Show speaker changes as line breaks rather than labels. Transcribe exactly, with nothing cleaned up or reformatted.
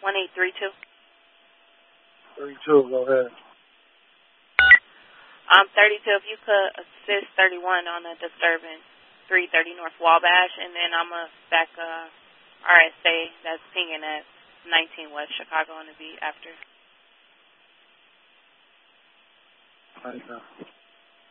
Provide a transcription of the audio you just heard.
one eight three two.
thirty-two, go ahead.
Um, thirty-two, if you could assist thirty-one on a disturbance, three thirty North Wabash, and then I'm going to back uh, R S A that's pinging at nineteen West Chicago on the beat after.
Right now.